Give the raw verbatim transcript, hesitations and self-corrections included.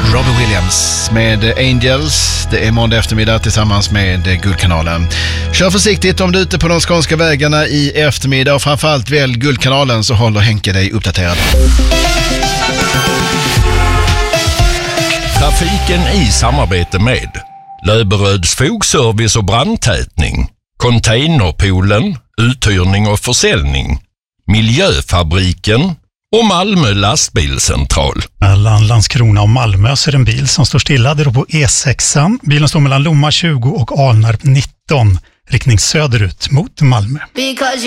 Robbie Williams med Angels. Det är måndag eftermiddag tillsammans med Guldkanalen. Kör försiktigt om du är ute på de skånska vägarna i eftermiddag och framförallt välj Guldkanalen så håller Henke dig uppdaterad. Trafiken i samarbete med Löberöds fogservice och brandtätning, Containerpoolen, uthyrning och försäljning, Miljöfabriken och Malmö lastbilscentral. Mellan Landskrona och Malmö så är det en bil som står stilla. Det är på E sexan. Bilen står mellan Lomma tjugo och Alnarp nitton, riktning söderut mot Malmö.